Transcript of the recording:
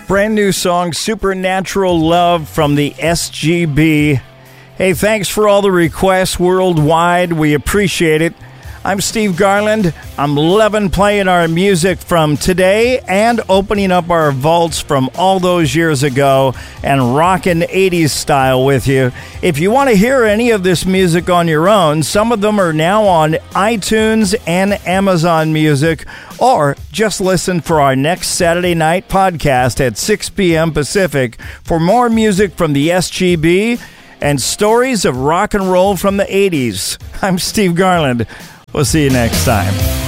Brand new song, Supernatural Love from the SGB. Hey, thanks for all the requests worldwide. We appreciate it. I'm Steve Garland. I'm loving playing our music from today and opening up our vaults from all those years ago and rocking 80s style with you. If you want to hear any of this music on your own, some of them are now on iTunes and Amazon Music, or just listen for our next Saturday night podcast at 6 p.m. Pacific for more music from the SGB and stories of rock and roll from the 80s. I'm Steve Garland. We'll see you next time.